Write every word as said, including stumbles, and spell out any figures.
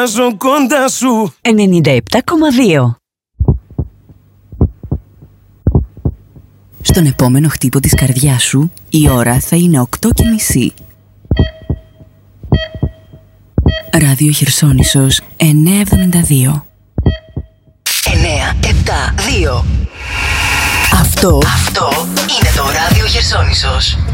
ζω κοντά σου. ενενήντα επτά κόμμα δύο. Στον επόμενο χτύπο της καρδιάς σου, η ώρα θα είναι οκτώ και μισή. Ράδιο Χερσόνησος εννιακόσια εβδομήντα δύο. εννιακόσια εβδομήντα δύο. Αυτό, αυτό είναι το Ράδιο Χερσόνησος.